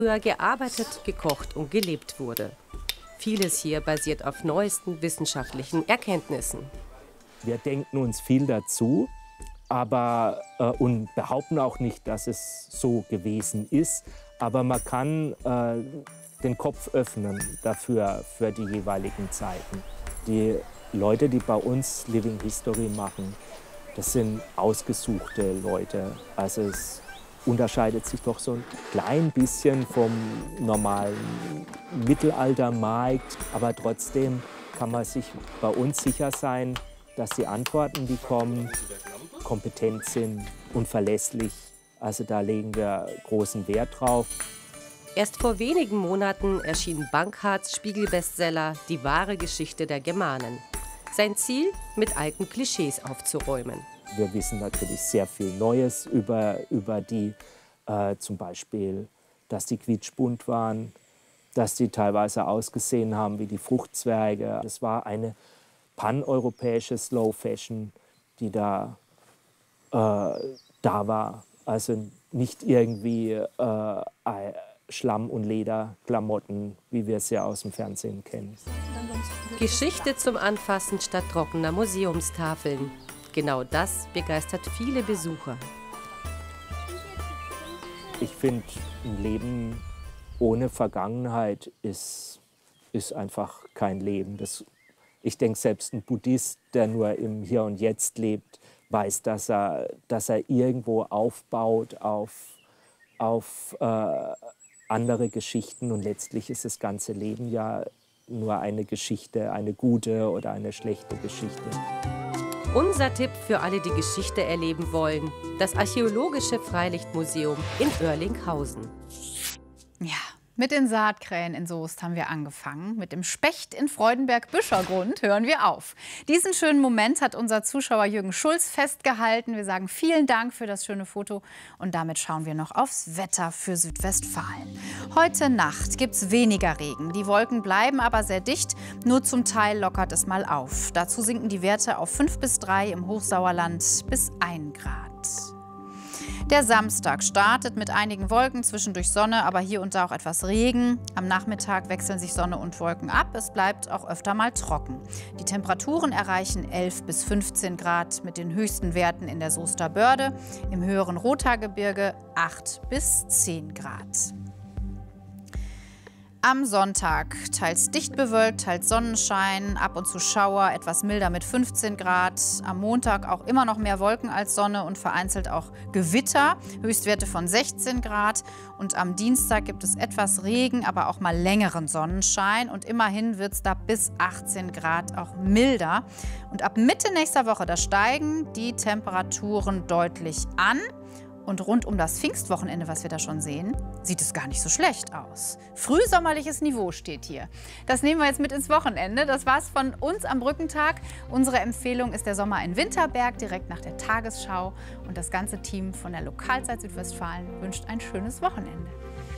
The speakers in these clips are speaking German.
früher gearbeitet, gekocht und gelebt wurde. Vieles hier basiert auf neuesten wissenschaftlichen Erkenntnissen. Wir denken uns viel dazu, aber und behaupten auch nicht, dass es so gewesen ist. Aber man kann den Kopf öffnen dafür, für die jeweiligen Zeiten. Die Leute, die bei uns Living History machen, das sind ausgesuchte Leute. Also es unterscheidet sich doch so ein klein bisschen vom normalen Mittelaltermarkt. Aber trotzdem kann man sich bei uns sicher sein, dass die Antworten, die kommen, kompetent sind und verlässlich. Also da legen wir großen Wert drauf. Erst vor wenigen Monaten erschien Bankharts Spiegel-Bestseller Die wahre Geschichte der Germanen. Sein Ziel, mit alten Klischees aufzuräumen. Wir wissen natürlich sehr viel Neues über die, zum Beispiel, dass die quietschbunt waren, dass die teilweise ausgesehen haben wie die Fruchtzwerge. Es war eine paneuropäische Slow Fashion, die da war. Also nicht irgendwie Schlamm- und Lederklamotten, wie wir es ja aus dem Fernsehen kennen. Geschichte zum Anfassen statt trockener Museumstafeln. Genau das begeistert viele Besucher. Ich finde, ein Leben ohne Vergangenheit ist einfach kein Leben. Ich denke, selbst ein Buddhist, der nur im Hier und Jetzt lebt, weiß, dass er irgendwo aufbaut auf andere Geschichten. Und letztlich ist das ganze Leben ja nur eine Geschichte, eine gute oder eine schlechte Geschichte. Unser Tipp für alle, die Geschichte erleben wollen: das Archäologische Freilichtmuseum in Oerlinghausen. Ja, mit den Saatkrähen in Soest haben wir angefangen. Mit dem Specht in Freudenberg-Büschergrund hören wir auf. Diesen schönen Moment hat unser Zuschauer Jürgen Schulz festgehalten. Wir sagen vielen Dank für das schöne Foto. Und damit schauen wir noch aufs Wetter für Südwestfalen. Heute Nacht gibt es weniger Regen. Die Wolken bleiben aber sehr dicht. Nur zum Teil lockert es mal auf. Dazu sinken die Werte auf 5 bis 3, im Hochsauerland bis 1 Grad. Der Samstag startet mit einigen Wolken, zwischendurch Sonne, aber hier und da auch etwas Regen. Am Nachmittag wechseln sich Sonne und Wolken ab. Es bleibt auch öfter mal trocken. Die Temperaturen erreichen 11 bis 15 Grad mit den höchsten Werten in der Soester Börde, im höheren Rothaargebirge 8 bis 10 Grad. Am Sonntag teils dicht bewölkt, teils Sonnenschein, ab und zu Schauer, etwas milder mit 15 Grad. Am Montag auch immer noch mehr Wolken als Sonne und vereinzelt auch Gewitter, Höchstwerte von 16 Grad. Und am Dienstag gibt es etwas Regen, aber auch mal längeren Sonnenschein. Und immerhin wird es da bis 18 Grad auch milder. Und ab Mitte nächster Woche, da steigen die Temperaturen deutlich an. Und rund um das Pfingstwochenende, was wir da schon sehen, sieht es gar nicht so schlecht aus. Frühsommerliches Niveau steht hier. Das nehmen wir jetzt mit ins Wochenende. Das war's von uns am Brückentag. Unsere Empfehlung ist der Sommer in Winterberg, direkt nach der Tagesschau. Und das ganze Team von der Lokalzeit Südwestfalen wünscht ein schönes Wochenende.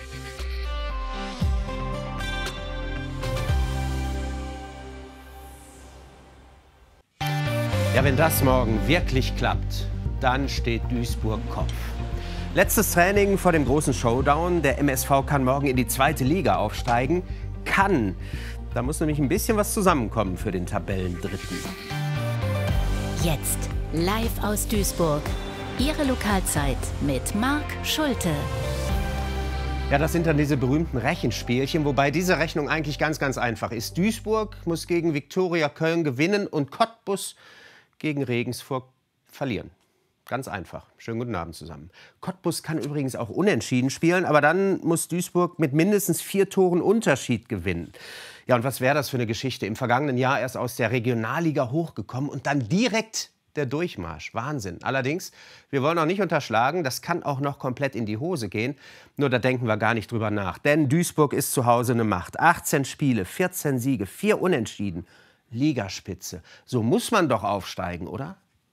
Ja, wenn das morgen wirklich klappt, dann steht Duisburg Kopf. Letztes Training vor dem großen Showdown. Der MSV kann morgen in die 2. Liga aufsteigen. Kann. Da muss nämlich ein bisschen was zusammenkommen für den Tabellendritten. Jetzt live aus Duisburg. Ihre Lokalzeit mit Marc Schulte. Ja, das sind dann diese berühmten Rechenspielchen, wobei diese Rechnung eigentlich ganz, ganz einfach ist. Duisburg muss gegen Viktoria Köln gewinnen und Cottbus gegen Regensburg verlieren. Ganz einfach. Schönen guten Abend zusammen. Cottbus kann übrigens auch unentschieden spielen, aber dann muss Duisburg mit mindestens 4 Toren Unterschied gewinnen. Ja, und was wäre das für eine Geschichte? Im vergangenen Jahr erst aus der Regionalliga hochgekommen und dann direkt der Durchmarsch. Wahnsinn. Allerdings, wir wollen auch nicht unterschlagen, das kann auch noch komplett in die Hose gehen. Nur da denken wir gar nicht drüber nach. Denn Duisburg ist zu Hause eine Macht. 18 Spiele, 14 Siege, 4 Unentschieden. Ligaspitze. So muss man doch aufsteigen, oder?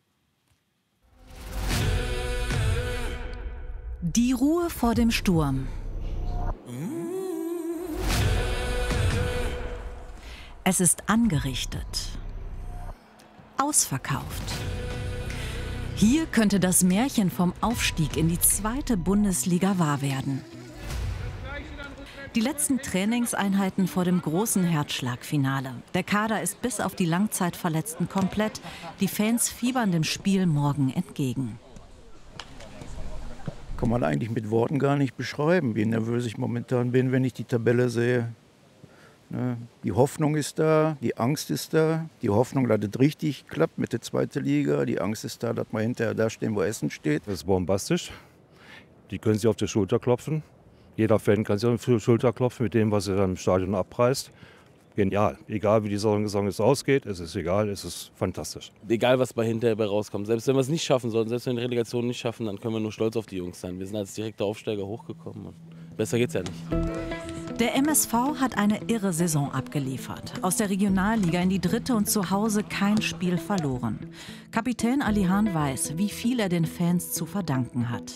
Die Ruhe vor dem Sturm. Es ist angerichtet. Ausverkauft. Hier könnte das Märchen vom Aufstieg in die 2. Bundesliga wahr werden. Die letzten Trainingseinheiten vor dem großen Herzschlagfinale. Der Kader ist bis auf die Langzeitverletzten komplett. Die Fans fiebern dem Spiel morgen entgegen. Kann man eigentlich mit Worten gar nicht beschreiben, wie nervös ich momentan bin, wenn ich die Tabelle sehe. Die Hoffnung ist da, die Angst ist da. Die Hoffnung, dass es richtig klappt mit der zweiten Liga. Die Angst ist da, dass wir hinterher da stehen, wo Essen steht. Das ist bombastisch. Die können sich auf die Schulter klopfen. Jeder Fan kann sich auf die Schulter klopfen mit dem, was er dann im Stadion abreißt. Genial. Egal wie die Saison jetzt ausgeht, es ist egal, es ist fantastisch. Egal was bei hinterher rauskommt. Selbst wenn wir es nicht schaffen sollten, selbst wenn wir die Relegation nicht schaffen, dann können wir nur stolz auf die Jungs sein. Wir sind als direkter Aufsteiger hochgekommen und besser geht's ja nicht. Der MSV hat eine irre Saison abgeliefert. Aus der Regionalliga in die 3. und zu Hause kein Spiel verloren. Kapitän Alihan weiß, wie viel er den Fans zu verdanken hat.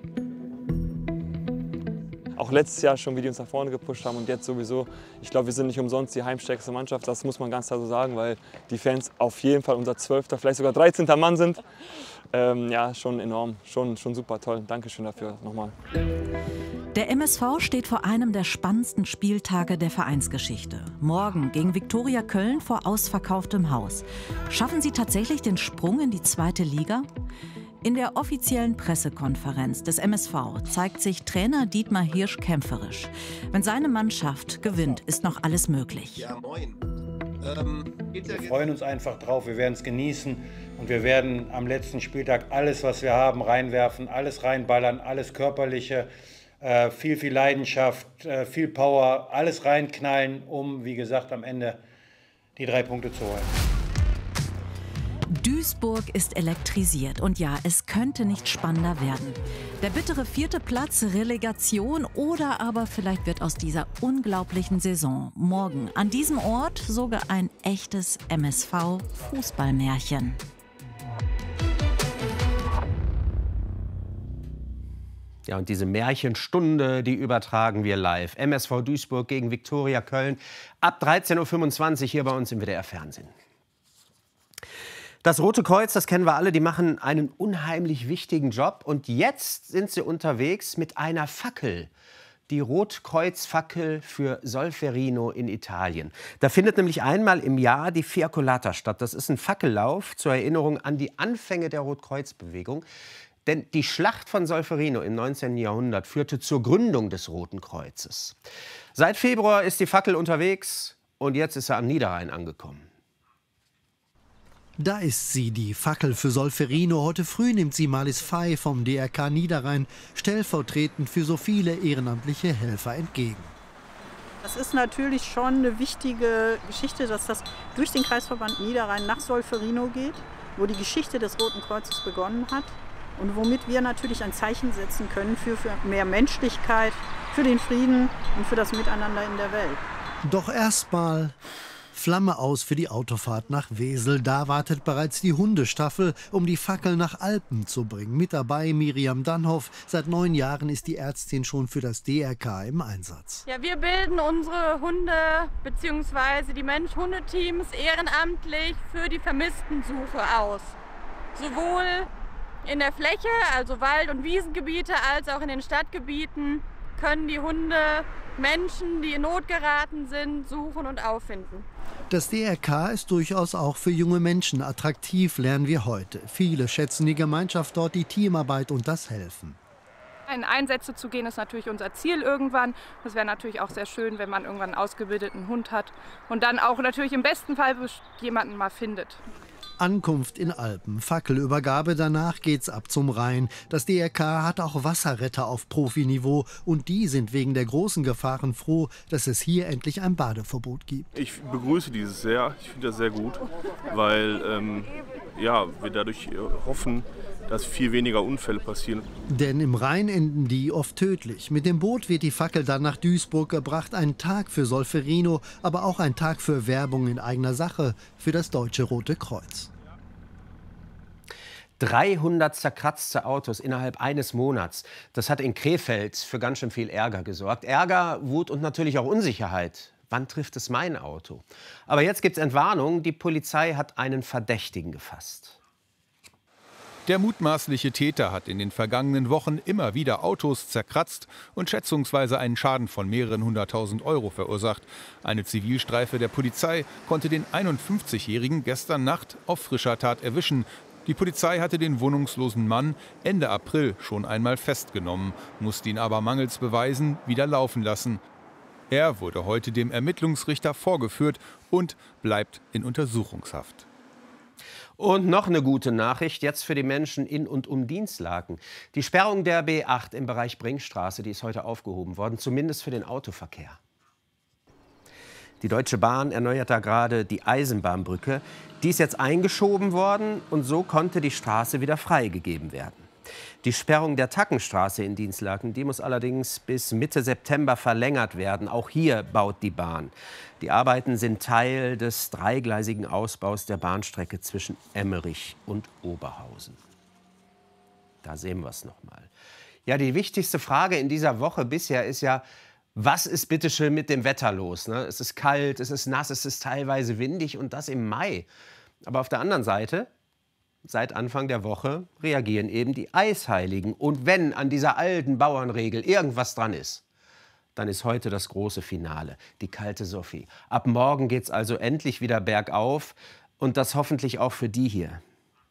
Auch letztes Jahr schon, wie die uns nach vorne gepusht haben und jetzt sowieso. Ich glaube, wir sind nicht umsonst die heimstärkste Mannschaft, das muss man ganz klar so sagen, weil die Fans auf jeden Fall unser 12., vielleicht sogar 13. Mann sind. Ja, schon enorm, schon super toll. Dankeschön dafür nochmal. Der MSV steht vor einem der spannendsten Spieltage der Vereinsgeschichte. Morgen gegen Viktoria Köln vor ausverkauftem Haus. Schaffen sie tatsächlich den Sprung in die 2. Liga? In der offiziellen Pressekonferenz des MSV zeigt sich Trainer Dietmar Hirsch kämpferisch. Wenn seine Mannschaft gewinnt, ist noch alles möglich. Ja, moin. Wir freuen uns einfach drauf, wir werden es genießen und wir werden am letzten Spieltag alles, was wir haben, reinwerfen, alles reinballern, alles Körperliche, viel Leidenschaft, viel Power, alles reinknallen, um, wie gesagt, am Ende die 3 Punkte zu holen. Duisburg ist elektrisiert und ja, es könnte nicht spannender werden. Der bittere 4. Platz, Relegation oder aber vielleicht wird aus dieser unglaublichen Saison morgen an diesem Ort sogar ein echtes MSV-Fußballmärchen. Ja, und diese Märchenstunde, die übertragen wir live. MSV Duisburg gegen Viktoria Köln ab 13:25 Uhr hier bei uns im WDR Fernsehen. Das Rote Kreuz, das kennen wir alle, die machen einen unheimlich wichtigen Job. Und jetzt sind sie unterwegs mit einer Fackel. Die Rotkreuzfackel für Solferino in Italien. Da findet nämlich einmal im Jahr die Fiaccolata statt. Das ist ein Fackellauf zur Erinnerung an die Anfänge der Rotkreuzbewegung. Denn die Schlacht von Solferino im 19. Jahrhundert führte zur Gründung des Roten Kreuzes. Seit Februar ist die Fackel unterwegs und jetzt ist sie am Niederrhein angekommen. Da ist sie, die Fackel für Solferino. Heute früh nimmt sie Marlies Fey vom DRK Niederrhein stellvertretend für so viele ehrenamtliche Helfer entgegen. Das ist natürlich schon eine wichtige Geschichte, dass das durch den Kreisverband Niederrhein nach Solferino geht, wo die Geschichte des Roten Kreuzes begonnen hat und womit wir natürlich ein Zeichen setzen können für mehr Menschlichkeit, für den Frieden und für das Miteinander in der Welt. Doch erstmal Flamme aus für die Autofahrt nach Wesel. Da wartet bereits die Hundestaffel, um die Fackel nach Alpen zu bringen. Mit dabei Miriam Dannhoff. Seit 9 Jahren ist die Ärztin schon für das DRK im Einsatz. Ja, wir bilden unsere Hunde bzw. die Mensch-Hundeteams ehrenamtlich für die Vermisstensuche aus. Sowohl in der Fläche, also Wald- und Wiesengebiete, als auch in den Stadtgebieten können die Hunde Menschen, die in Not geraten sind, suchen und auffinden. Das DRK ist durchaus auch für junge Menschen attraktiv, lernen wir heute. Viele schätzen die Gemeinschaft dort, die Teamarbeit und das Helfen. In Einsätze zu gehen ist natürlich unser Ziel irgendwann. Das wäre natürlich auch sehr schön, wenn man irgendwann einen ausgebildeten Hund hat und dann auch natürlich im besten Fall jemanden mal findet. Ankunft in Alpen, Fackelübergabe, danach geht's ab zum Rhein. Das DRK hat auch Wasserretter auf Profiniveau und die sind wegen der großen Gefahren froh, dass es hier endlich ein Badeverbot gibt. Ich begrüße dieses sehr, ich finde das sehr gut, weil wir dadurch hoffen, dass viel weniger Unfälle passieren. Denn im Rhein enden die oft tödlich. Mit dem Boot wird die Fackel dann nach Duisburg gebracht. Ein Tag für Solferino, aber auch ein Tag für Werbung in eigener Sache für das Deutsche Rote Kreuz. 300 zerkratzte Autos innerhalb eines Monats. Das hat in Krefeld für ganz schön viel Ärger gesorgt. Ärger, Wut und natürlich auch Unsicherheit. Wann trifft es mein Auto? Aber jetzt gibt es Entwarnung. Die Polizei hat einen Verdächtigen gefasst. Der mutmaßliche Täter hat in den vergangenen Wochen immer wieder Autos zerkratzt und schätzungsweise einen Schaden von mehreren 100.000 € verursacht. Eine Zivilstreife der Polizei konnte den 51-Jährigen gestern Nacht auf frischer Tat erwischen. Die Polizei hatte den wohnungslosen Mann Ende April schon einmal festgenommen, musste ihn aber mangels Beweisen wieder laufen lassen. Er wurde heute dem Ermittlungsrichter vorgeführt und bleibt in Untersuchungshaft. Und noch eine gute Nachricht jetzt für die Menschen in und um Dinslaken. Die Sperrung der B8 im Bereich Brinkstraße, die ist heute aufgehoben worden, zumindest für den Autoverkehr. Die Deutsche Bahn erneuert da gerade die Eisenbahnbrücke. Die ist jetzt eingeschoben worden und so konnte die Straße wieder freigegeben werden. Die Sperrung der Tackenstraße in Dinslaken, die muss allerdings bis Mitte September verlängert werden. Auch hier baut die Bahn. Die Arbeiten sind Teil des dreigleisigen Ausbaus der Bahnstrecke zwischen Emmerich und Oberhausen. Da sehen wir es noch mal. Ja, die wichtigste Frage in dieser Woche bisher ist ja, was ist bitte schön mit dem Wetter los? Ne? Es ist kalt, es ist nass, es ist teilweise windig und das im Mai. Aber auf der anderen Seite, seit Anfang der Woche reagieren eben die Eisheiligen. Und wenn an dieser alten Bauernregel irgendwas dran ist, dann ist heute das große Finale, die kalte Sophie. Ab morgen geht es also endlich wieder bergauf und das hoffentlich auch für die hier.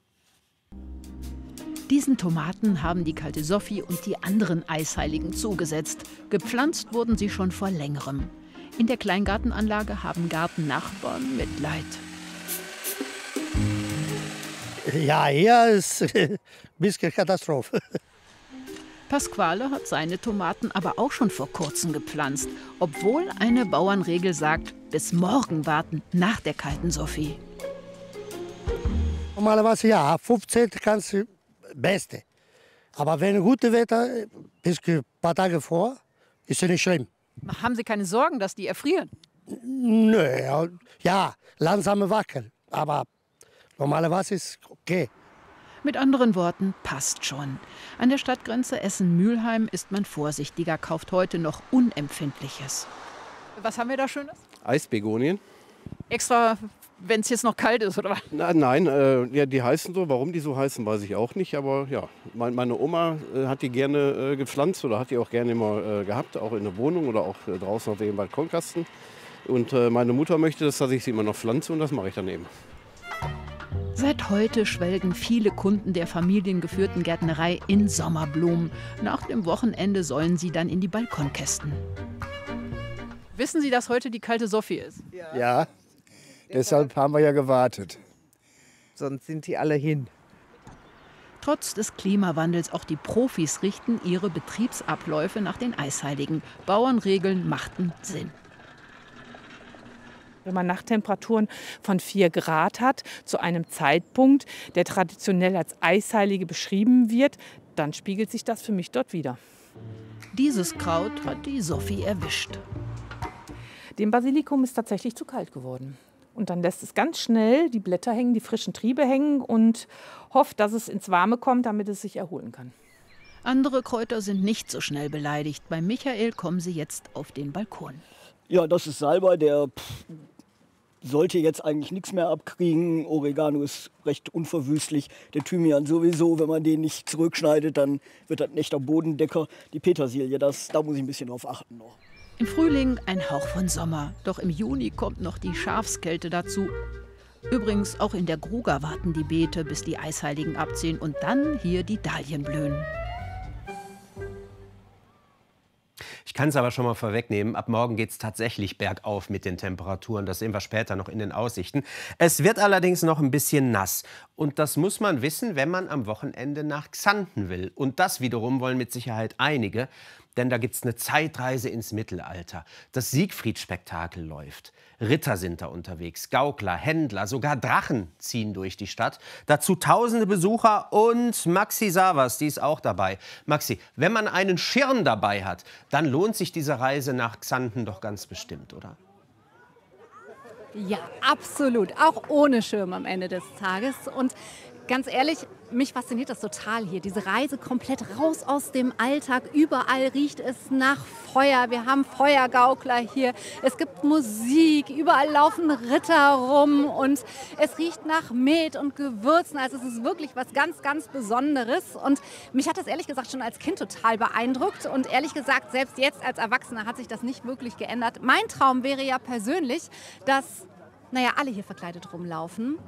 Diesen Tomaten haben die kalte Sophie und die anderen Eisheiligen zugesetzt. Gepflanzt wurden sie schon vor längerem. In der Kleingartenanlage haben Gartennachbarn Mitleid. Ja, hier ist ein bisschen Katastrophe. Pasquale hat seine Tomaten aber auch schon vor kurzem gepflanzt, obwohl eine Bauernregel sagt, bis morgen warten nach der kalten Sophie. Normalerweise ja, ab 15 kannst du Beste. Aber wenn gutes Wetter ist, ein paar Tage vor, ist es nicht schlimm. Haben Sie keine Sorgen, dass die erfrieren? Nö, ja, langsam wackeln. Aber normalerweise ist es okay. Mit anderen Worten, passt schon. An der Stadtgrenze Essen-Mülheim ist man vorsichtiger, kauft heute noch Unempfindliches. Was haben wir da Schönes? Eisbegonien. Extra, wenn es jetzt noch kalt ist, oder was? Nein, ja, die heißen so. Warum die so heißen, weiß ich auch nicht. Aber ja, meine Oma hat die gerne gepflanzt oder hat die auch gerne immer gehabt, auch in der Wohnung oder auch draußen auf dem Balkonkasten. Und meine Mutter möchte, dass ich sie immer noch pflanze und das mache ich dann eben. Seit heute schwelgen viele Kunden der familiengeführten Gärtnerei in Sommerblumen. Nach dem Wochenende sollen sie dann in die Balkonkästen. Wissen Sie, dass heute die kalte Sophie ist? Ja, deshalb haben wir ja gewartet. Sonst sind die alle hin. Trotz des Klimawandels, auch die Profis richten ihre Betriebsabläufe nach den Eisheiligen. Bauernregeln machten Sinn. Wenn man Nachttemperaturen von 4 Grad hat, zu einem Zeitpunkt, der traditionell als Eisheilige beschrieben wird, dann spiegelt sich das für mich dort wider. Dieses Kraut hat die Sophie erwischt. Dem Basilikum ist tatsächlich zu kalt geworden. Und dann lässt es ganz schnell die Blätter hängen, die frischen Triebe hängen und hofft, dass es ins Warme kommt, damit es sich erholen kann. Andere Kräuter sind nicht so schnell beleidigt. Bei Michael kommen sie jetzt auf den Balkon. Ja, das ist Salbei, der sollte jetzt eigentlich nichts mehr abkriegen. Oregano ist recht unverwüstlich. Der Thymian sowieso, wenn man den nicht zurückschneidet, dann wird das ein echter Bodendecker. Die Petersilie, da muss ich ein bisschen drauf achten noch. Im Frühling ein Hauch von Sommer. Doch im Juni kommt noch die Schafskälte dazu. Übrigens, auch in der Gruga warten die Beete, bis die Eisheiligen abziehen und dann hier die Dahlien blühen. Ich kann es aber schon mal vorwegnehmen, ab morgen geht es tatsächlich bergauf mit den Temperaturen. Das sehen wir später noch in den Aussichten. Es wird allerdings noch ein bisschen nass. Und das muss man wissen, wenn man am Wochenende nach Xanten will. Und das wiederum wollen mit Sicherheit einige. Denn da gibt es eine Zeitreise ins Mittelalter. Das Siegfried-Spektakel läuft. Ritter sind da unterwegs, Gaukler, Händler, sogar Drachen ziehen durch die Stadt. Dazu tausende Besucher und Maxi Savas, die ist auch dabei. Maxi, wenn man einen Schirm dabei hat, dann lohnt sich diese Reise nach Xanten doch ganz bestimmt, oder? Ja, absolut. Auch ohne Schirm am Ende des Tages. Und Ganz ehrlich, mich fasziniert das total hier. Diese Reise komplett raus aus dem Alltag. Überall riecht es nach Feuer. Wir haben Feuergaukler hier. Es gibt Musik. Überall laufen Ritter rum. Und es riecht nach Met und Gewürzen. Also es ist wirklich was ganz, ganz Besonderes. Und mich hat das ehrlich gesagt schon als Kind total beeindruckt. Und ehrlich gesagt, selbst jetzt als Erwachsener hat sich das nicht wirklich geändert. Mein Traum wäre ja persönlich, dass alle hier verkleidet rumlaufen.